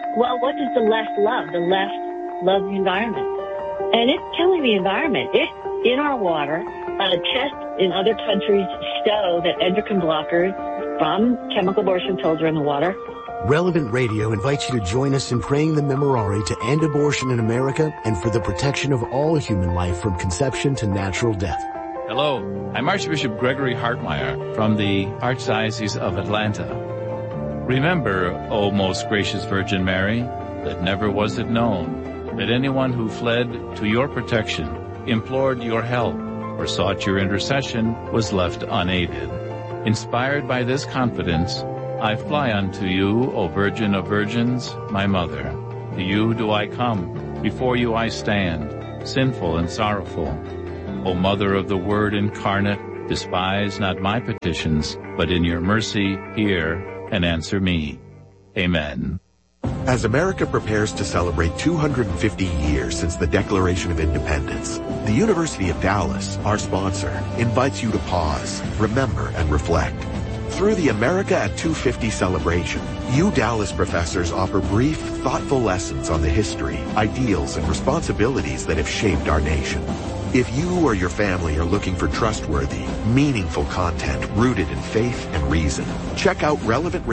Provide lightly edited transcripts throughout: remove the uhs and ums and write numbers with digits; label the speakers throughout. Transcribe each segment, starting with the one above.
Speaker 1: Well, what does the left love? The left loves the environment. And it's killing the environment. It's in our water. Tests in other countries show that endocrine blockers from chemical abortion pills are in the water.
Speaker 2: Relevant Radio invites you to join us in praying the Memorare to end abortion in America and for the protection of all human life from conception to natural death.
Speaker 3: Hello, I'm Archbishop Gregory Hartmeyer from the Archdiocese of Atlanta. Remember, O most gracious Virgin Mary, that never was it known that anyone who fled to your protection, implored your help, or sought your intercession was left unaided. Inspired by this confidence, I fly unto you, O Virgin of Virgins, my Mother. To you do I come, before you I stand, sinful and sorrowful. O Mother of the Word incarnate, despise not my petitions, but in your mercy hear and answer me. Amen.
Speaker 4: As America prepares to celebrate 250 years since the Declaration of Independence, the University of Dallas, our sponsor, invites you to pause, remember, and reflect. Through the America at 250 celebration, Dallas professors offer brief, thoughtful lessons on the history, ideals, and responsibilities that have shaped our nation. If you or your family are looking for trustworthy, meaningful content rooted in faith and reason, check out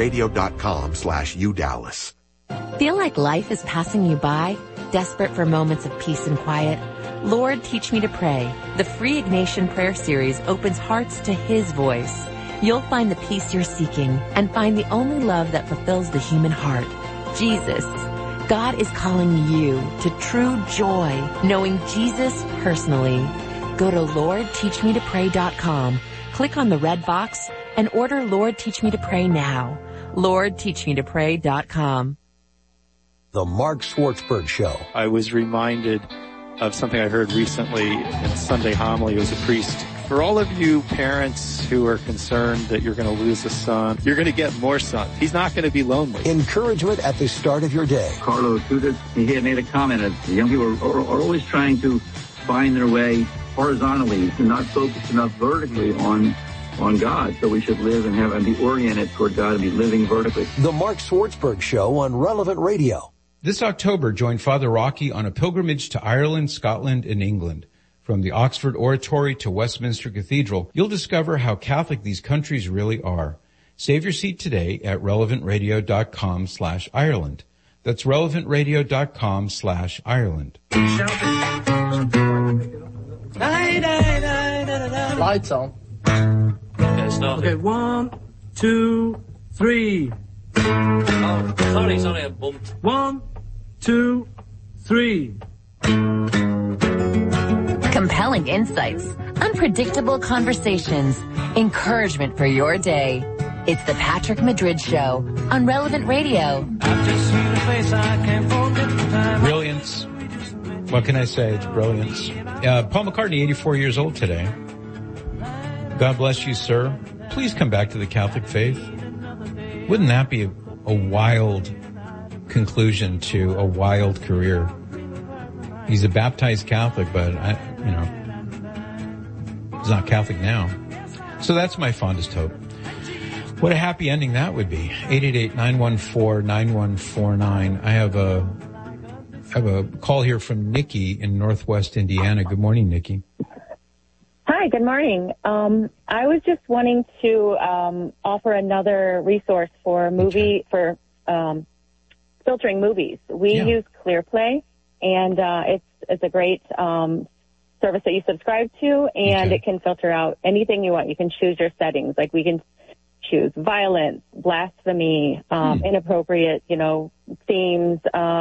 Speaker 4: relevantradio.com/UDallas.
Speaker 5: Feel like life is passing you by? Desperate for moments of peace and quiet? Lord, Teach Me to Pray. The free Ignatian Prayer Series opens hearts to His voice. You'll find the peace you're seeking and find the only love that fulfills the human heart, Jesus. God is calling you to true joy, knowing Jesus personally. Go to LordTeachMeToPray.com, click on the red box, and order Lord Teach Me to Pray now. LordTeachMeToPray.com.
Speaker 6: The Mark Schwartzberg Show.
Speaker 7: I was reminded of something I heard recently in Sunday homily. It was a priest. For all of you parents who are concerned that you're going to lose a son, you're going to get more sons. He's not going to be lonely.
Speaker 6: Encouragement at the start of your day.
Speaker 8: Carlo Tudor, he had made a comment that young people are always trying to find their way horizontally and not focus enough vertically on God. So we should live and be oriented toward God and be living vertically.
Speaker 6: The Mark Schwartzberg Show on Relevant Radio.
Speaker 9: This October, join Father Rocky on a pilgrimage to Ireland, Scotland, and England. From the Oxford Oratory to Westminster Cathedral, you'll discover how Catholic these countries really are. Save your seat today at relevantradio.com/Ireland. That's relevantradio.com/Ireland.
Speaker 10: Lights on. Okay, 1, 2, 3.
Speaker 11: Oh, sorry, I bumped.
Speaker 10: 1, 2, 3.
Speaker 5: Compelling insights, unpredictable conversations, encouragement for your day. It's the Patrick Madrid Show on Relevant Radio.
Speaker 12: I've just seen a face I can't forget the time.
Speaker 9: Brilliance. What can I say? It's brilliance. Paul McCartney, 84 years old today. God bless you, sir. Please come back to the Catholic faith. Wouldn't that be a wild conclusion to a wild career? He's a baptized Catholic, but he's not Catholic now. So that's my fondest hope. What a happy ending that would be. 888-914-9149. I have a call here from Nikki in Northwest Indiana. Good morning, Nikki.
Speaker 13: Hi, good morning. I was just wanting to offer another resource for filtering movies. We use ClearPlay, and it's a great service that you subscribe to, and it can filter out anything you want. You can choose your settings. Like we can choose violence, blasphemy, inappropriate, themes,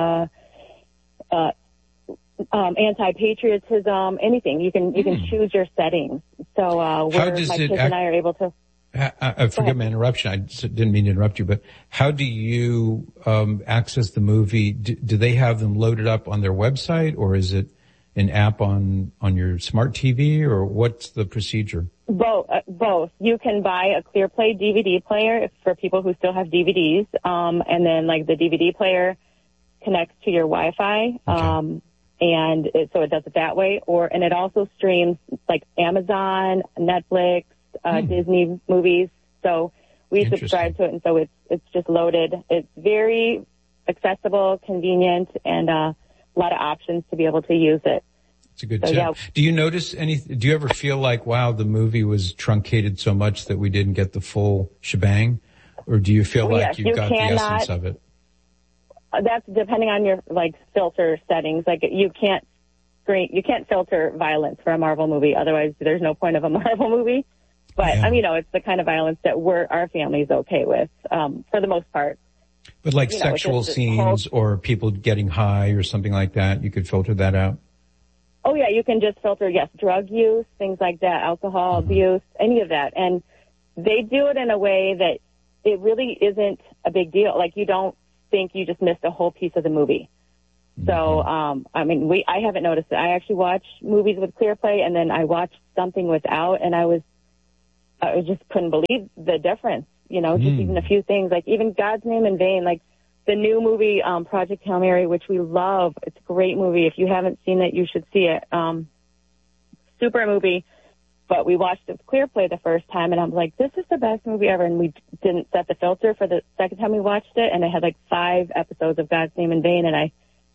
Speaker 13: anti-patriotism, anything. You can choose your settings. So my kids and I are able to.
Speaker 9: Forgive my interruption. I didn't mean to interrupt you, but how do you access the movie? Do they have them loaded up on their website, or is it an app on your smart TV, or what's the procedure?
Speaker 13: Both. You can buy a ClearPlay DVD player for people who still have DVDs, and then like the DVD player connects to your Wi-Fi, and so it does it that way. And it also streams like Amazon, Netflix, Disney movies. So we subscribe to it, and so it's just loaded. It's very accessible, convenient, and a lot of options to be able to use it.
Speaker 9: It's a good tip. Yeah. Do you notice do you ever feel like, wow, the movie was truncated so much that we didn't get the full shebang? Or do you feel like you got the essence of it?
Speaker 13: That's depending on your, like, filter settings. Like, you can't filter violence for a Marvel movie. Otherwise, there's no point of a Marvel movie. But, I mean, it's the kind of violence that our family's okay with, for the most part.
Speaker 9: But like sexual scenes or people getting high or something like that, you could filter that out?
Speaker 13: Oh, yeah, you can just filter, drug use, things like that, alcohol abuse, any of that. And they do it in a way that it really isn't a big deal. Like, you don't think you just missed a whole piece of the movie. So, I mean, I haven't noticed it. I actually watch movies with ClearPlay, and then I watched something without, and I just couldn't believe the difference, just even a few things, like even God's Name in Vain, like the new movie, Project Hail Mary, which we love. It's a great movie. If you haven't seen it, you should see it. Super movie. But we watched it with ClearPlay the first time, and I'm like, this is the best movie ever. And we didn't set the filter for the second time we watched it, and it had like 5 episodes of God's Name in Vain, and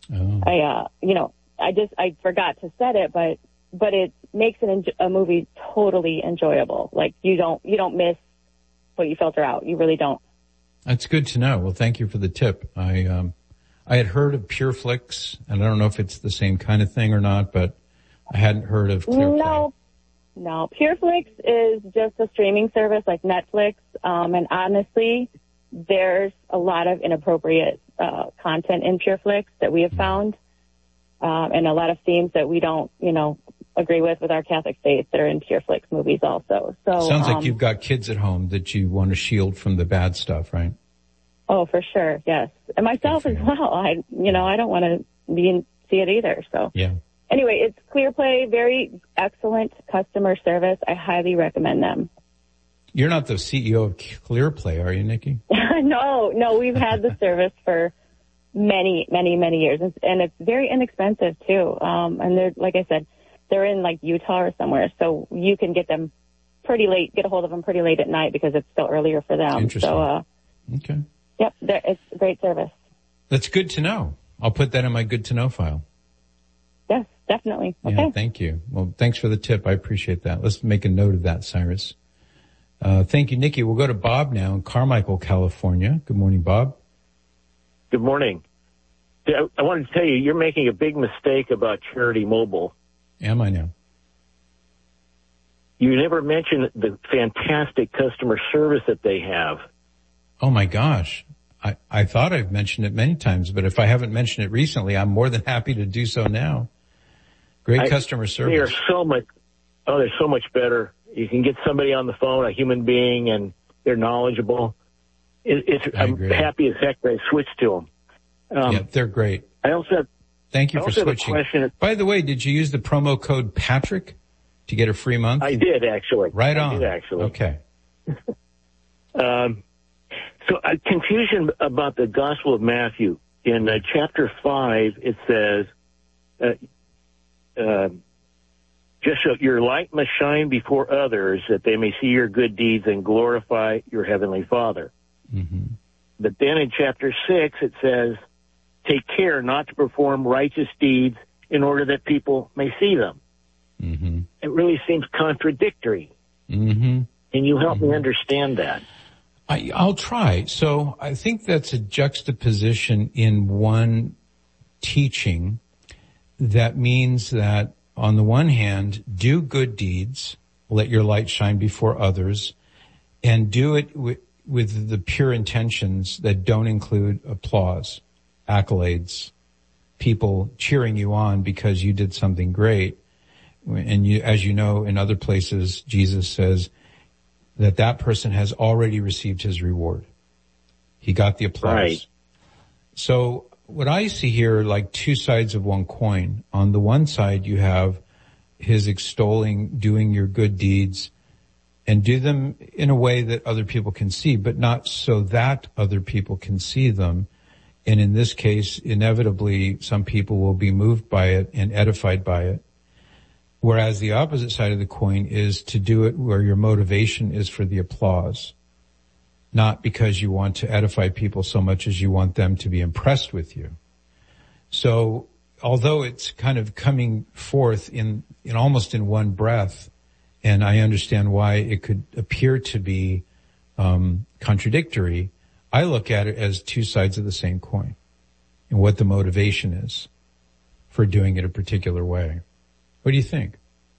Speaker 13: I forgot to set it, but it makes a movie totally enjoyable. Like, you don't miss what you filter out. You really don't.
Speaker 9: That's good to know. Well, thank you for the tip. I had heard of PureFlix, and I don't know if it's the same kind of thing or not, but I hadn't heard of ClearPlay.
Speaker 13: No. PureFlix is just a streaming service like Netflix, and honestly, there's a lot of inappropriate content in PureFlix that we have found, and a lot of themes that we don't, agree with our Catholic faith that are in PureFlix movies also. So
Speaker 9: sounds like you've got kids at home that you want to shield from the bad stuff, right?
Speaker 13: Oh, for sure, yes. And myself as well. I don't want to see it either. So
Speaker 9: yeah.
Speaker 13: Anyway, it's ClearPlay, very excellent customer service. I highly recommend them.
Speaker 9: You're not the CEO of ClearPlay, are you, Nikki?
Speaker 13: No, we've had the service for many, many, many years, and it's very inexpensive too. And they're, like I said, they're in like Utah or somewhere, so you can get them pretty late, get a hold of them pretty late at night because it's still earlier for them.
Speaker 9: Interesting.
Speaker 13: So,
Speaker 9: okay.
Speaker 13: Yep, it's a great service.
Speaker 9: That's good to know. I'll put that in my good to know file.
Speaker 13: Yes, definitely. Okay.
Speaker 9: Yeah, thank you. Well, thanks for the tip. I appreciate that. Let's make a note of that, Cyrus. Thank you, Nikki. We'll go to Bob now in Carmichael, California. Good morning, Bob.
Speaker 14: Good morning. I wanted to tell you, you're making a big mistake about Charity Mobile.
Speaker 9: Am I now?
Speaker 14: You never mentioned the fantastic customer service that they have.
Speaker 9: Oh my gosh. I thought I've mentioned it many times, but if I haven't mentioned it recently, I'm more than happy to do so now. Great customer service.
Speaker 14: They are they're so much better. You can get somebody on the phone, a human being, and they're knowledgeable. I'm happy as heck that I switched to them.
Speaker 9: Yeah, they're great.
Speaker 14: I also have,
Speaker 9: Thank you for switching. By the way, did you use the promo code Patrick to get a free month?
Speaker 14: I did, actually.
Speaker 9: Right on.
Speaker 14: I did, actually.
Speaker 9: Okay.
Speaker 14: So confusion about the Gospel of Matthew. In chapter 5, it says, just so your light must shine before others that they may see your good deeds and glorify your heavenly Father.
Speaker 9: Mm-hmm.
Speaker 14: But then in chapter 6, it says, take care not to perform righteous deeds in order that people may see them.
Speaker 9: Mm-hmm.
Speaker 14: It really seems contradictory.
Speaker 9: Mm-hmm.
Speaker 14: Can you help me understand that?
Speaker 9: I'll try. So I think that's a juxtaposition in one teaching that means that on the one hand, do good deeds, let your light shine before others, and do it with the pure intentions that don't include applause, accolades, people cheering you on because you did something great. And as you know, in other places, Jesus says that person has already received his reward. He got the applause.
Speaker 14: Right.
Speaker 9: So what I see here are like two sides of one coin. On the one side, you have his extolling, doing your good deeds, and do them in a way that other people can see, but not so that other people can see them. And in this case, inevitably, some people will be moved by it and edified by it. Whereas the opposite side of the coin is to do it where your motivation is for the applause. not because you want to edify people so much as you want them to be impressed with you. So although it's kind of coming forth in almost in one breath, and I understand why it could appear to be contradictory, I look at it as two sides of the same coin and what the motivation is for doing it a particular way. What do you think?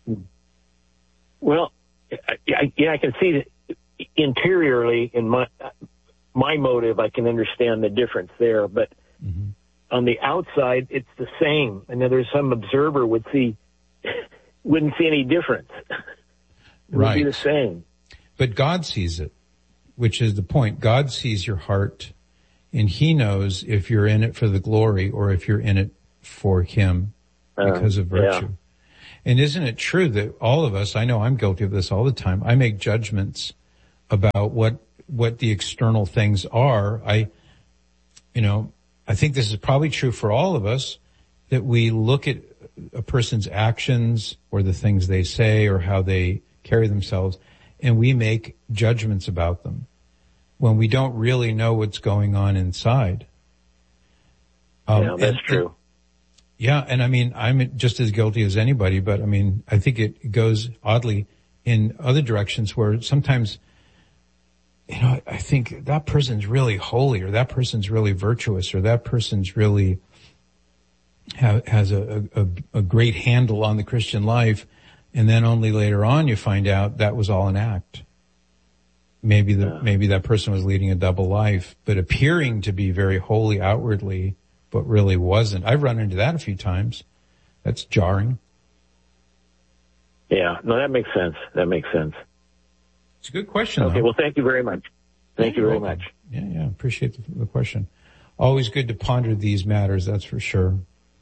Speaker 14: Well, I can see that interiorly in my motive, I can understand the difference there, but on the outside, it's the same. And there's some observer wouldn't see any difference. It would be the same.
Speaker 9: But God sees it, which is the point. God sees your heart, and he knows if you're in it for the glory or if you're in it for him because of virtue. Yeah. And isn't it true that all of us, I know I'm guilty of this all the time, I make judgments about what the external things are. I think this is probably true for all of us, that we look at a person's actions or the things they say or how they carry themselves, and we make judgments about them when we don't really know what's going on inside.
Speaker 14: Yeah, that's true.
Speaker 9: Yeah, and I mean, I'm just as guilty as anybody, but I mean, I think it goes oddly in other directions where sometimes, I think that person's really holy, or that person's really virtuous, or that person's really has a great handle on the Christian life, and then only later on you find out that was all an act. Maybe that person was leading a double life, but appearing to be very holy outwardly, but really wasn't. I've run into that a few times. That's jarring.
Speaker 14: Yeah, no, that makes sense.
Speaker 9: It's a good question.
Speaker 14: Okay, well, thank you very much. Thank you very much.
Speaker 9: Yeah, appreciate the question. Always good to ponder these matters, that's for sure.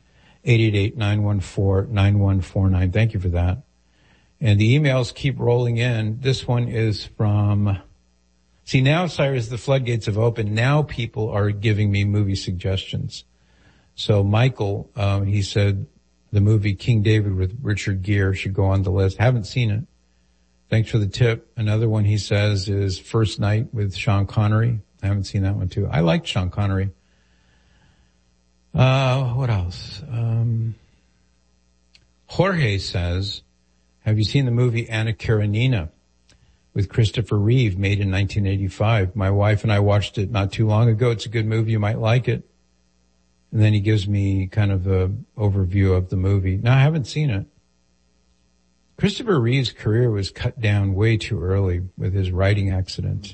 Speaker 9: 888-914-9149. Thank you for that. And the emails keep rolling in. This one is from... See, now, Cyrus, the floodgates have opened. Now people are giving me movie suggestions. So Michael, he said the movie King David with Richard Gere should go on the list. Haven't seen it. Thanks for the tip. Another one he says is First Night with Sean Connery. I haven't seen that one too. I liked Sean Connery. What else? Jorge says, have you seen the movie Anna Karenina with Christopher Reeve, made in 1985? My wife and I watched it not too long ago. It's a good movie. You might like it. And then he gives me kind of an overview of the movie. No, I haven't seen it. Christopher Reeve's career was cut down way too early with his writing accident.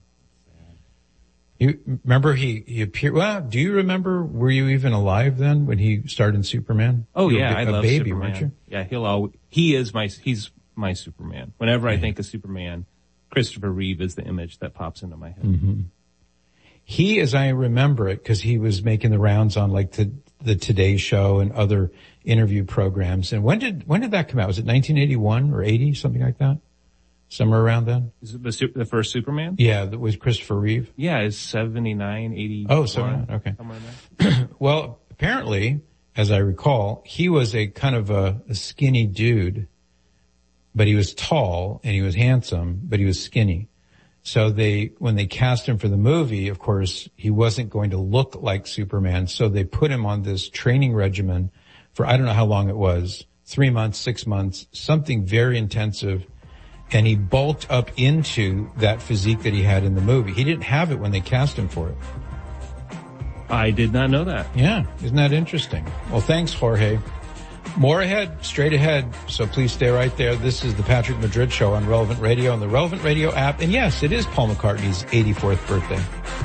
Speaker 9: You remember he appeared, well, do you remember, were you even alive then when he starred in Superman?
Speaker 15: Oh yeah, I love
Speaker 9: baby,
Speaker 15: Superman.
Speaker 9: Weren't you?
Speaker 15: Yeah, he's my Superman. Whenever I think of Superman, Christopher Reeve is the image that pops into my head.
Speaker 9: Mm-hmm. He, as I remember it, because he was making the rounds on like the Today Show and other interview programs. And when did that come out? Was it 1981 or 80, something like that? Somewhere around then?
Speaker 15: Is it the first Superman?
Speaker 9: Yeah, that was Christopher Reeve.
Speaker 15: Yeah, it's 79, 80.
Speaker 9: Oh, 79, okay. Somewhere there. Well, apparently, as I recall, he was a kind of a skinny dude, but he was tall and he was handsome, but he was skinny. So when they cast him for the movie, of course, he wasn't going to look like Superman. So they put him on this training regimen for, I don't know how long it was, 3 months, 6 months, something very intensive. And he bulked up into that physique that he had in the movie. He didn't have it when they cast him for it.
Speaker 15: I did not know that.
Speaker 9: Yeah. Isn't that interesting? Well, thanks, Jorge. More ahead, straight ahead. So please stay right there. This is the Patrick Madrid Show on Relevant Radio and the Relevant Radio app. And yes, it is Paul McCartney's 84th birthday.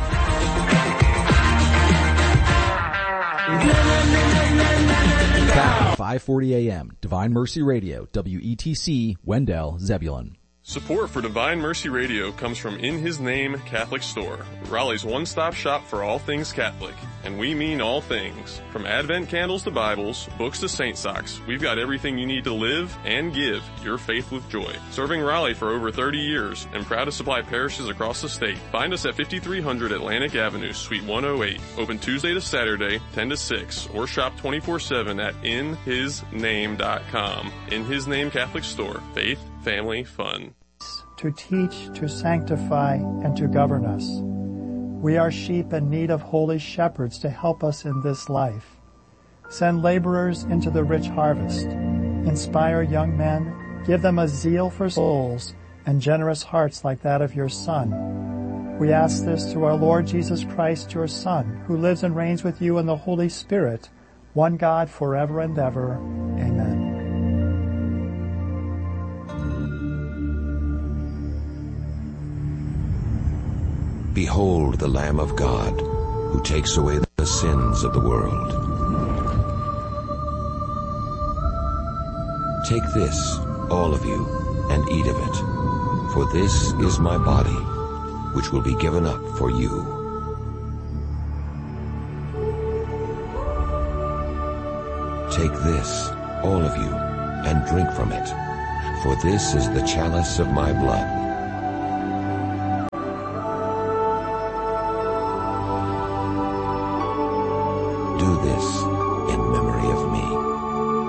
Speaker 16: 5:40 a.m. Divine Mercy Radio, WETC, Wendell, Zebulon.
Speaker 17: Support for Divine Mercy Radio comes from In His Name Catholic Store, Raleigh's one-stop shop for all things Catholic. And we mean all things. From Advent candles to Bibles, books to saint socks, we've got everything you need to live and give your faith with joy. Serving Raleigh for over 30 years and proud to supply parishes across the state. Find us at 5300 Atlantic Avenue, Suite 108. Open Tuesday to Saturday, 10 to 6, or shop 24/7 at inhisname.com. In His Name Catholic Store. Faith, family, fun.
Speaker 18: to teach, to sanctify, and to govern us. We are sheep in need of holy shepherds to help us in this life. Send laborers into the rich harvest. Inspire young men, give them a zeal for souls and generous hearts like that of your Son. We ask this through our Lord Jesus Christ, your Son, who lives and reigns with you in the Holy Spirit, one God forever and ever. Amen.
Speaker 19: Behold the Lamb of God, who takes away the sins of the world. Take this, all of you, and eat of it, for this is my body, which will be given up for you. Take this, all of you, and drink from it, for this is the chalice of my blood. Do this in memory of me.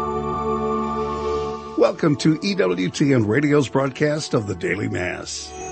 Speaker 20: Welcome to EWTN Radio's broadcast of the Daily Mass.